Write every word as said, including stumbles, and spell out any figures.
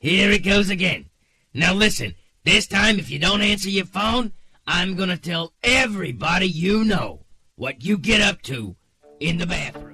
Here it goes again. Now listen, this time if you don't answer your phone, I'm gonna tell everybody you know what you get up to in the bathroom.